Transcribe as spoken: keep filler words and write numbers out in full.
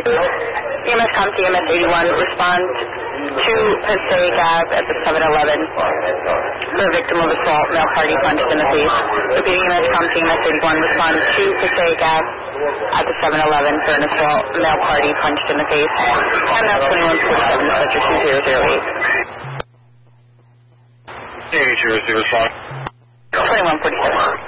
E M S come to E M S eighty-one, respond to Passaic Ave at the seven eleven for a victim of assault, male party punched in the face. Repeating, E M S come to E M S eighty-one, respond to Passaic Ave at the seven eleven for an assault, male party punched in the face. And now twenty-one forty-seven, dispatcher two zero zero eight. Hey, zero zero respond. twenty-one forty-seven.